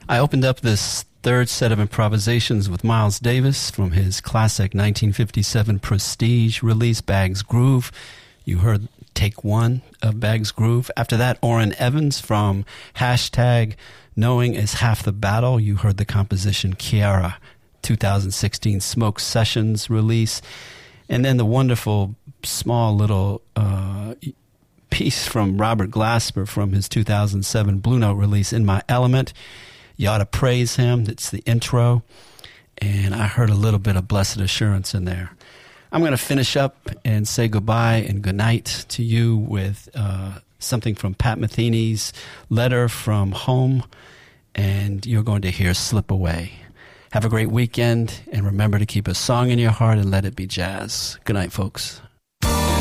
I opened up this third set of improvisations with Miles Davis from his classic 1957 Prestige release, Bag's Groove. You heard take one of Bag's Groove. After that, Orrin Evans from hashtag Knowing is Half the Battle. You heard the composition Kiara, 2016 Smoke Sessions release. And then the wonderful small little piece from Robert Glasper from his 2007 Blue Note release, In My Element. You ought to praise him. It's the intro. And I heard a little bit of Blessed Assurance in there. I'm going to finish up and say goodbye and goodnight to you with something from Pat Metheny's Letter from Home. And you're going to hear Slip Away. Have a great weekend. And remember to keep a song in your heart and let it be jazz. Good night, folks.